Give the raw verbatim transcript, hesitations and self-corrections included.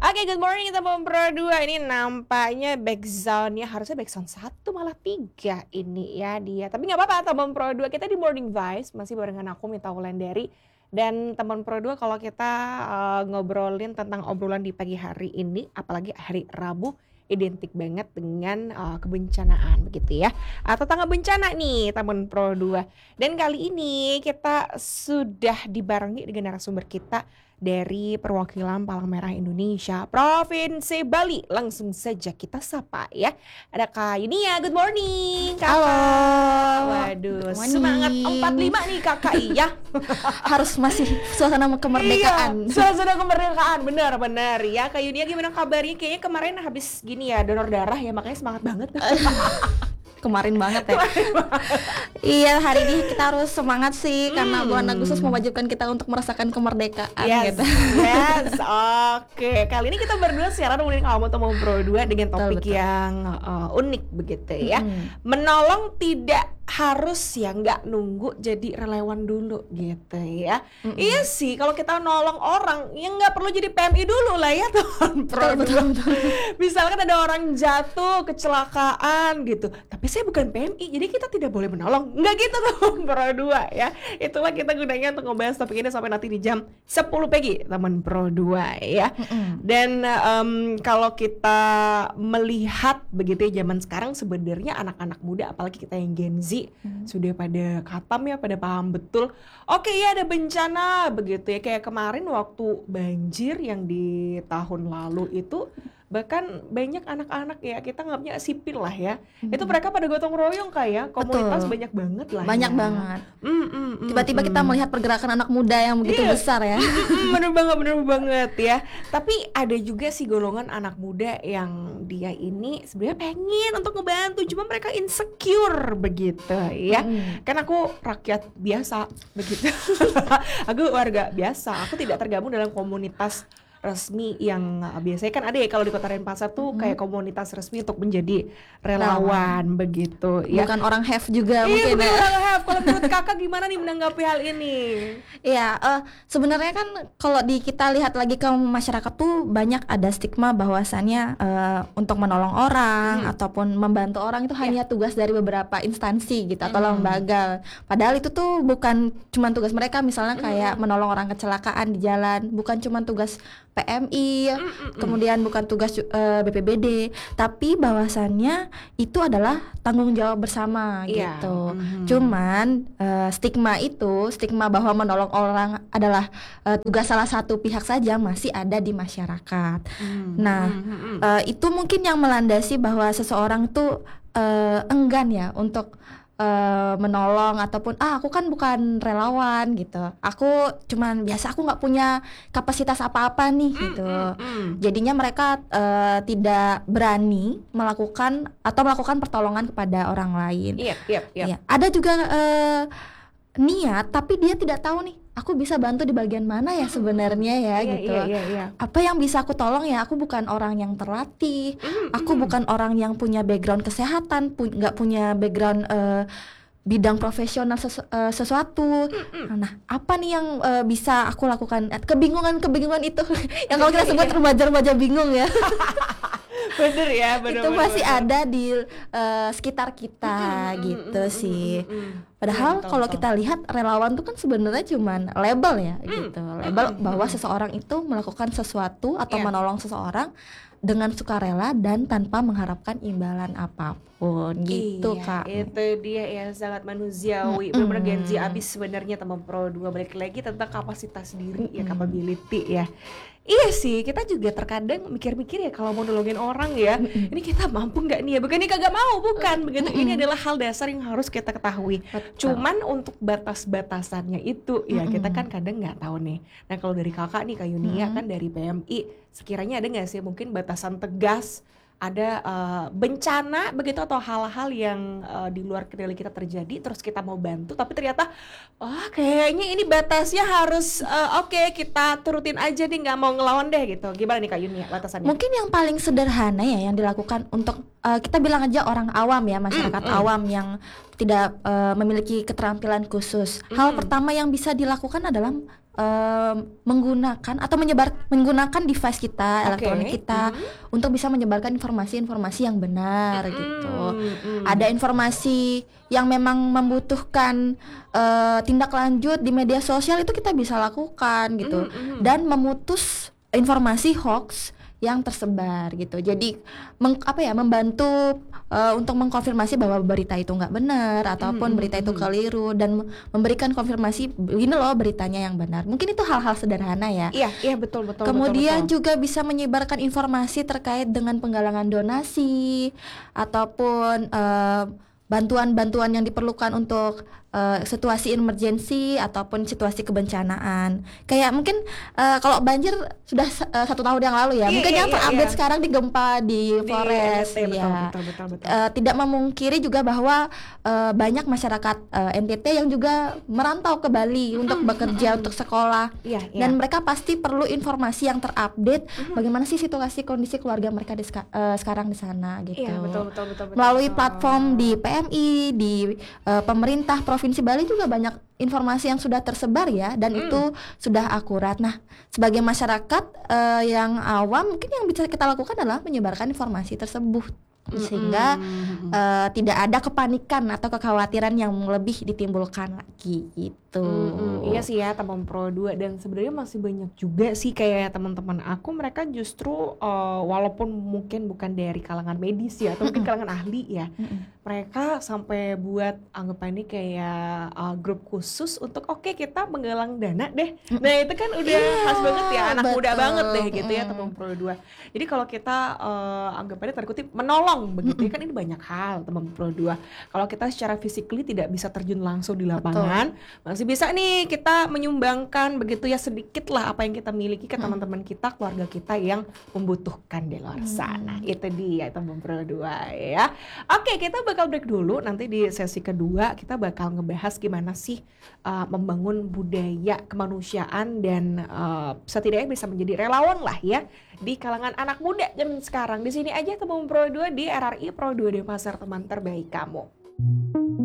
Oke, good morning teman Pro dua. Ini nampaknya backsound-nya harusnya backsound satu malah tiga ini ya dia. Tapi nggak apa-apa teman Pro dua, kita di Morning Vibes masih barengan aku Mita Wulandari. Dan teman Pro dua, kalau kita uh, ngobrolin tentang obrolan di pagi hari ini, apalagi hari Rabu, identik banget dengan uh, kebencanaan begitu ya, atau tangga bencana nih teman Pro dua. Dan kali ini kita sudah dibarengi dengan narasumber kita dari perwakilan Palang Merah Indonesia Provinsi Bali. Langsung saja kita sapa ya. Ada Kak Yunia, good morning Kakak. Halo. Waduh, semangat empat puluh lima nih Kakak iya. Harus masih suasana kemerdekaan. Iya, suasana kemerdekaan, benar-benar ya. Kak Yunia gimana kabarnya? Kayaknya kemarin habis gini ya, donor darah ya, makanya semangat banget. Kemarin banget ya. Iya, hari ini kita harus semangat sih, hmm. karena bulan Agustus mewajibkan kita untuk merasakan kemerdekaan. Yes, gitu. yes, oke. Okay. Kali ini kita berdua siaran nemenin kamu Teman Pro dua dengan topik betul, betul. yang uh, unik begitu ya. Hmm. Menolong tidak harus ya, nggak nunggu jadi relawan dulu gitu ya. Mm-mm. Iya sih, kalau kita nolong orang ya nggak perlu jadi P M I dulu lah ya Teman Pro dua. Misalkan ada orang jatuh kecelakaan gitu, tapi saya bukan P M I jadi kita tidak boleh menolong, nggak gitu Teman Pro dua ya. Itulah kita gunanya untuk ngebahas topik ini sampai nanti di jam sepuluh pagi Teman Pro dua ya. Mm-mm. Dan um, kalau kita melihat begitu ya, zaman sekarang sebenarnya anak-anak muda, apalagi kita yang Gen Z, Hmm. sudah pada katam ya, pada paham betul. Oke ya, ada bencana begitu ya, kayak kemarin waktu banjir yang di tahun lalu itu, bahkan banyak anak-anak ya, kita nganggapnya sipil lah ya, hmm. itu mereka pada gotong royong kayak komunitas. Betul. Banyak banget lah banyak ya. banget mm, mm, mm, tiba-tiba mm. kita melihat pergerakan anak muda yang begitu yeah. besar ya. Bener banget, bener banget ya. Tapi ada juga sih golongan anak muda yang dia ini sebenarnya pengen untuk ngebantu, cuma mereka insecure begitu ya. mm. Kan aku rakyat biasa begitu. Aku warga biasa, aku tidak tergabung dalam komunitas resmi yang uh, biasanya kan ada ya kalau di Kota Denpasar tuh hmm. kayak komunitas resmi untuk menjadi relawan nah, begitu ya. Bukan orang have juga iya, mungkin ya. ya. Orang have. Kalau menurut Kakak gimana nih menanggapi hal ini? Iya, uh, sebenarnya kan kalau di kita lihat lagi ke masyarakat tuh banyak ada stigma bahwasannya uh, untuk menolong orang hmm. ataupun membantu orang itu yeah. hanya tugas dari beberapa instansi gitu atau hmm. lembaga. Padahal itu tuh bukan cuma tugas mereka, misalnya kayak hmm. menolong orang kecelakaan di jalan, bukan cuma tugas P M I, mm-mm. kemudian bukan tugas uh, B P B D, tapi bahwasannya itu adalah tanggung jawab bersama yeah. gitu. Mm-hmm. Cuman uh, stigma itu, stigma bahwa menolong orang adalah uh, tugas salah satu pihak saja masih ada di masyarakat. Mm-hmm. Nah, mm-hmm. uh, itu mungkin yang melandasi bahwa seseorang tuh uh, enggan ya untuk Uh, menolong ataupun ah aku kan bukan relawan gitu, aku cuman biasa, aku nggak punya kapasitas apa-apa nih gitu. mm, mm, mm. Jadinya mereka uh, tidak berani melakukan atau melakukan pertolongan kepada orang lain. Yep, yep, yep. Ya, ada juga uh, niat tapi dia tidak tahu nih, aku bisa bantu di bagian mana ya sebenarnya ya, yeah, gitu. Yeah, yeah, yeah. Apa yang bisa aku tolong ya? Aku bukan orang yang terlatih, mm, aku mm. bukan orang yang punya background kesehatan, pu- nggak punya background uh, bidang profesional sesu- uh, sesuatu. Mm, mm. Nah, apa nih yang uh, bisa aku lakukan? Kebingungan-kebingungan itu yang kalau kita sebut remaja-remaja bingung ya. Bener ya, bener, itu bener, masih bener. ada di uh, sekitar kita mm, gitu mm, sih. Mm, mm, mm. Padahal ya, kalau kita lihat relawan itu kan sebenarnya cuman label ya, mm, gitu. Label mm, bahwa mm. seseorang itu melakukan sesuatu atau yeah. menolong seseorang dengan sukarela dan tanpa mengharapkan imbalan apapun gitu, iya, Kak. Itu dia ya, sangat manusiawi. Mm-hmm. Benar-benar Gen Z abis sebenarnya teman Pro dua, balik lagi tentang kapasitas diri mm-hmm. ya, capability ya. Iya sih, kita juga terkadang mikir-mikir ya kalau mau nolongin orang ya, mm-hmm. ini kita mampu nggak nih ya, bukan ini kagak mau, bukan begitu. Mm-hmm. Ini adalah hal dasar yang harus kita ketahui. Betul. Cuman untuk batas-batasannya itu ya mm-hmm. kita kan kadang nggak tahu nih. Nah kalau dari Kakak nih, Kak Yunia mm-hmm. kan dari P M I, sekiranya ada nggak sih mungkin batasan tegas, ada uh, bencana begitu atau hal-hal yang uh, di luar kendali kita terjadi, terus kita mau bantu tapi ternyata oh kayaknya ini batasnya harus uh, oke okay, kita turutin aja nih, nggak mau ngelawan deh gitu. Gimana nih Kak Yunia batasannya? Mungkin yang paling sederhana ya yang dilakukan untuk uh, kita bilang aja orang awam ya, masyarakat mm, mm. awam yang tidak uh, memiliki keterampilan khusus. Mm. Hal pertama yang bisa dilakukan adalah uh, menggunakan atau menyebar menggunakan device kita, okay. elektronik kita mm-hmm. untuk bisa menyebarkan informasi-informasi yang benar mm-hmm. gitu. Mm-hmm. Ada informasi yang memang membutuhkan uh, tindak lanjut di media sosial itu kita bisa lakukan gitu mm-hmm. dan memutus informasi hoax yang tersebar gitu. Jadi meng, apa ya membantu uh, untuk mengkonfirmasi bahwa berita itu nggak benar ataupun mm-hmm. berita itu keliru dan memberikan konfirmasi ini loh beritanya yang benar. Mungkin itu hal-hal sederhana ya. Iya, iya betul betul. Kemudian betul, betul. juga bisa menyebarkan informasi terkait dengan penggalangan donasi ataupun uh, bantuan-bantuan yang diperlukan untuk uh, situasi emergensi ataupun situasi kebencanaan. Kayak mungkin uh, kalau banjir sudah uh, satu tahun yang lalu ya. Yeah, mungkin yeah, yang terupdate yeah, yeah. sekarang di gempa di, di Flores ya. Betul, betul, betul, betul. Uh, tidak memungkiri juga bahwa uh, banyak masyarakat uh, N T T yang juga merantau ke Bali mm-hmm. untuk bekerja mm-hmm. untuk sekolah. Yeah, yeah. Dan mereka pasti perlu informasi yang terupdate mm-hmm. bagaimana sih situasi kondisi keluarga mereka di ska- uh, sekarang di sana gitu. Yeah, betul, betul, betul, betul, melalui betul. platform di P M I, di uh, pemerintah Provinsi Bali juga banyak informasi yang sudah tersebar ya dan mm. itu sudah akurat. Nah, sebagai masyarakat uh, yang awam mungkin yang bisa kita lakukan adalah menyebarkan informasi tersebut sehingga mm-hmm. uh, tidak ada kepanikan atau kekhawatiran yang lebih ditimbulkan lagi gitu. Mm-hmm. Iya sih ya teman Pro dua dan sebenarnya masih banyak juga sih kayak teman-teman aku mereka justru uh, walaupun mungkin bukan dari kalangan medis ya atau mungkin kalangan ahli ya. Mm-hmm. Mereka sampai buat anggapannya kayak uh, grup khusus untuk oke okay, kita menggalang dana deh. Mm-hmm. Nah, itu kan udah yeah, khas banget ya, anak betul. Muda banget deh gitu mm-hmm. ya teman Pro dua. Jadi kalau kita uh, anggapannya terkutip menolong begitu ya kan ini banyak hal teman Pro dua. Kalau kita secara physically tidak bisa terjun langsung di lapangan, betul. Masih bisa nih kita menyumbangkan begitu ya sedikit lah apa yang kita miliki ke teman-teman kita, keluarga kita yang membutuhkan di luar sana. Hmm. Itu dia teman Pro dua ya. Oke, kita bakal break dulu. Nanti di sesi kedua kita bakal ngebahas gimana sih uh, membangun budaya kemanusiaan dan uh, setidaknya bisa menjadi relawan lah ya di kalangan anak muda zaman sekarang. Di sini aja teman Pro dua di R R I Pro dua Denpasar, teman terbaik kamu.